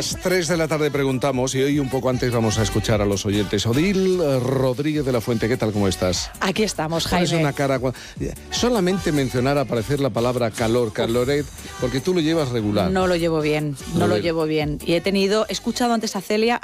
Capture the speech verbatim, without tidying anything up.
las tres de la tarde preguntamos y hoy un poco antes vamos a escuchar a los oyentes. Odil Rodríguez de la Fuente, ¿qué tal? ¿Cómo estás? Aquí estamos, Jaime. Jaime. Una cara... Solamente mencionar aparecer la palabra calor, caloret, porque tú lo llevas regular. No lo llevo bien, no, no lo llevo bien. Y he tenido, he escuchado antes a Celia